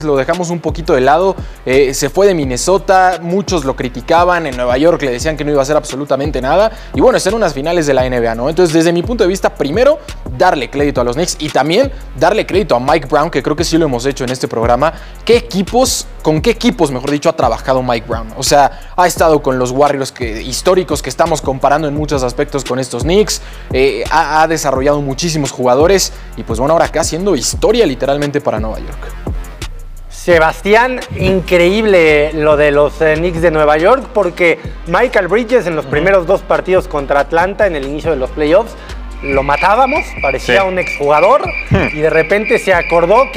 Lo dejamos un poquito de lado, se fue de Minnesota, muchos lo criticaban, en Nueva York le decían que no iba a hacer absolutamente nada, y bueno, están en unas finales de la NBA, ¿no? Entonces, desde mi punto de vista, primero, darle crédito a los Knicks y también darle crédito a Mike Brown, que creo que sí lo hemos hecho en este programa. ¿Con qué equipos, mejor dicho, ha trabajado Mike Brown? O sea, ha estado con los Warriors históricos que estamos comparando en muchos aspectos con estos Knicks, ha desarrollado muchísimos jugadores, y pues bueno, ahora acá haciendo historia literalmente para Nueva York. Sebastián, increíble lo de los Knicks de Nueva York, porque Michael Bridges en los primeros 2 partidos contra Atlanta en el inicio de los playoffs lo matábamos, parecía un exjugador, y de repente se acordó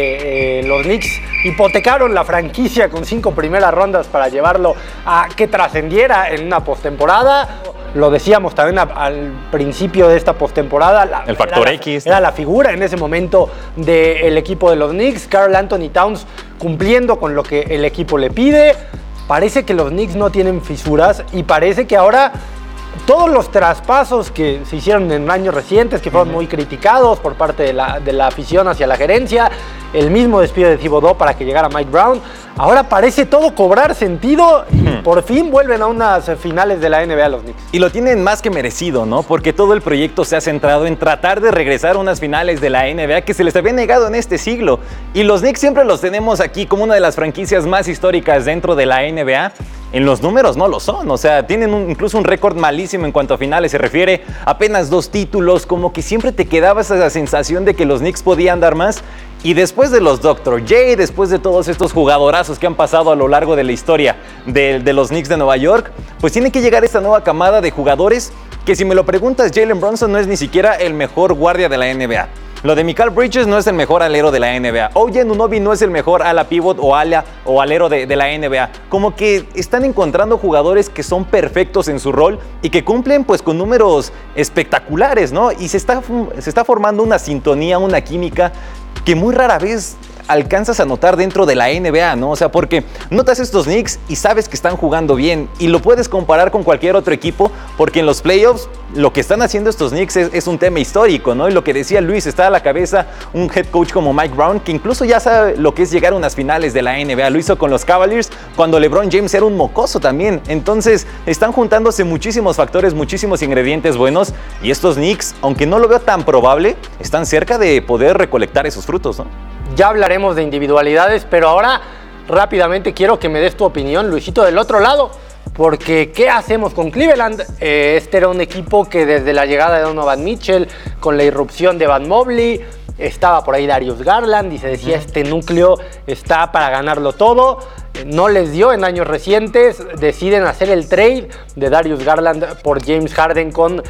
que los Knicks hipotecaron la franquicia con 5 primeras rondas para llevarlo a que trascendiera en una postemporada. Lo decíamos también al principio de esta postemporada. El factor X. Era la figura en ese momento del equipo de los Knicks. Karl Anthony Towns cumpliendo con lo que el equipo le pide. Parece que los Knicks no tienen fisuras y parece que ahora todos los traspasos que se hicieron en años recientes, que fueron muy criticados por parte de la afición hacia la gerencia, el mismo despido de Thibodeau para que llegara Mike Brown, ahora parece todo cobrar sentido y por fin vuelven a unas finales de la NBA los Knicks. Y lo tienen más que merecido, ¿no? Porque todo el proyecto se ha centrado en tratar de regresar a unas finales de la NBA que se les había negado en este siglo. Y los Knicks siempre los tenemos aquí como una de las franquicias más históricas dentro de la NBA. En los números no lo son, o sea, tienen incluso un récord malísimo en cuanto a finales se refiere, apenas 2 títulos, como que siempre te quedaba esa sensación de que los Knicks podían dar más. Y después de los Dr. J, después de todos estos jugadorazos que han pasado a lo largo de la historia de los Knicks de Nueva York, pues tiene que llegar esta nueva camada de jugadores que, si me lo preguntas, Jalen Brunson no es ni siquiera el mejor guardia de la NBA. Lo de Mikal Bridges no es el mejor alero de la NBA. OG Anunoby no es el mejor ala pivot o alero de la NBA. Como que están encontrando jugadores que son perfectos en su rol y que cumplen pues con números espectaculares, ¿no? Y se está formando una sintonía, una química que muy rara vez alcanzas a notar dentro de la NBA, ¿no? O sea, porque notas estos Knicks y sabes que están jugando bien y lo puedes comparar con cualquier otro equipo porque en los playoffs lo que están haciendo estos Knicks es un tema histórico, ¿no? Y lo que decía Luis, está a la cabeza un head coach como Mike Brown que incluso ya sabe lo que es llegar a unas finales de la NBA. Lo hizo con los Cavaliers cuando LeBron James era un mocoso también. Entonces están juntándose muchísimos factores, muchísimos ingredientes buenos y estos Knicks, aunque no lo veo tan probable, están cerca de poder recolectar esos frutos, ¿no? Ya hablaremos de individualidades, pero ahora rápidamente quiero que me des tu opinión, Luisito, del otro lado. Porque, ¿qué hacemos con Cleveland? Este era un equipo que desde la llegada de Donovan Mitchell, con la irrupción de Evan Mobley, estaba por ahí Darius Garland y se decía este núcleo está para ganarlo todo. No les dio en años recientes, deciden hacer el trade de Darius Garland por James Harden con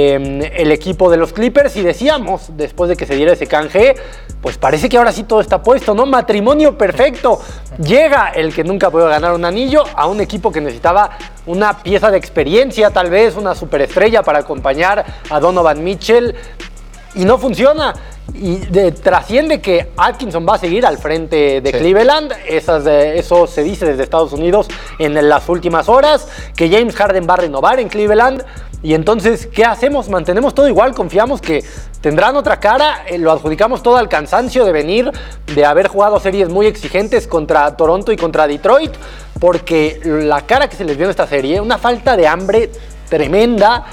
el equipo de los Clippers y decíamos, después de que se diera ese canje, pues parece que ahora sí todo está puesto, ¿no? Matrimonio perfecto. Llega el que nunca pudo ganar un anillo a un equipo que necesitaba una pieza de experiencia, tal vez una superestrella para acompañar a Donovan Mitchell y no funciona. Y trasciende que Atkinson va a seguir al frente de Cleveland, eso se dice desde Estados Unidos en las últimas horas, que James Harden va a renovar en Cleveland. Y entonces, ¿qué hacemos? ¿Mantenemos todo igual? ¿Confiamos que tendrán otra cara? ¿Lo adjudicamos todo al cansancio de venir, de haber jugado series muy exigentes contra Toronto y contra Detroit? Porque la cara que se les vio en esta serie, una falta de hambre tremenda,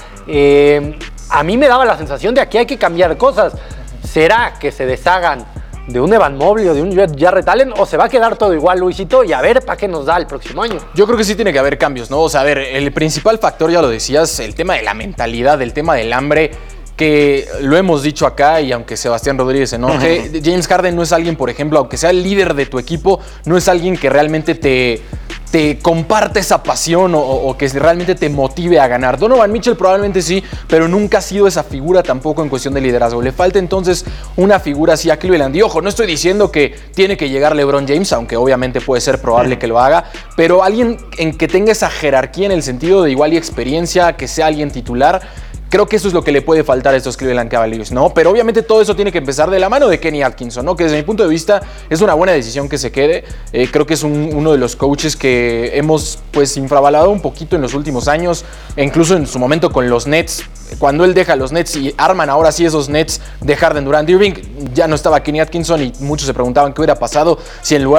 a mí me daba la sensación de aquí hay que cambiar cosas. ¿Será que se deshagan de un Evan Mobley o de un Jarrett Allen o se va a quedar todo igual, Luisito? Y a ver para qué nos da el próximo año. Yo creo que sí tiene que haber cambios, ¿no? O sea, a ver, el principal factor, ya lo decías, el tema de la mentalidad, el tema del hambre, que lo hemos dicho acá y aunque Sebastián Rodríguez se enoje, James Harden no es alguien, por ejemplo, aunque sea el líder de tu equipo, no es alguien que realmente te comparte esa pasión o que realmente te motive a ganar. Donovan Mitchell probablemente sí, pero nunca ha sido esa figura tampoco en cuestión de liderazgo. Le falta entonces una figura así a Cleveland. Y ojo, no estoy diciendo que tiene que llegar LeBron James, aunque obviamente puede ser probable que lo haga, pero alguien en que tenga esa jerarquía en el sentido de igual y experiencia, que sea alguien titular, Creo que eso es lo que le puede faltar a estos Cleveland Cavaliers, ¿no? Pero obviamente todo eso tiene que empezar de la mano de Kenny Atkinson, ¿no? Que desde mi punto de vista es una buena decisión que se quede. Creo que es uno de los coaches que hemos pues infravalorado un poquito en los últimos años, e incluso en su momento con los Nets. Cuando él deja los Nets y arman ahora sí esos Nets de Harden, Durant, Irving, ya no estaba Kenny Atkinson y muchos se preguntaban qué hubiera pasado si en lugar